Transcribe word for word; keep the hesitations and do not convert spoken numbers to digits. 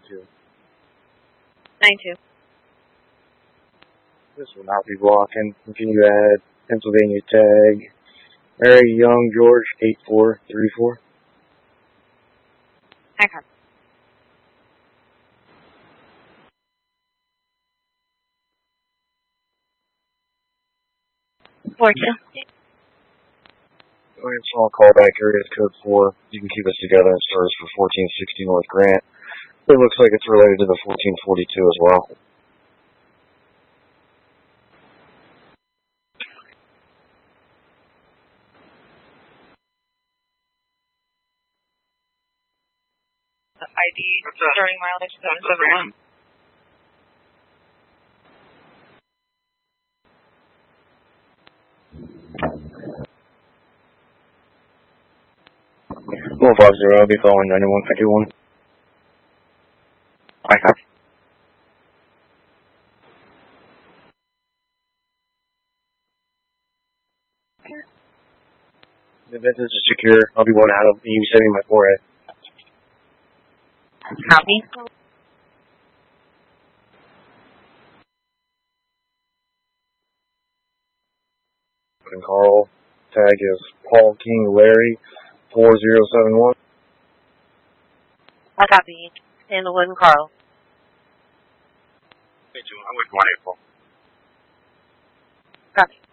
two. nine two. This will not be blocking. Continue to add Pennsylvania tag. Mary Young George eight four three four. I copy. Four two. Go ahead, small callback area code four. You can keep us together and start us for fourteen sixty North Grant. It looks like it's related to the fourteen forty-two as well. I D starting mileage seven seven one. one five zero, I'll be following ninety-one fifty-one. I copy. The business is secure. I'll be one out of you setting my forehead. Copy. And Carl, tag is Paul King Larry four zero seven one. I copy. And the wooden Carl. I'm with one April. Copy.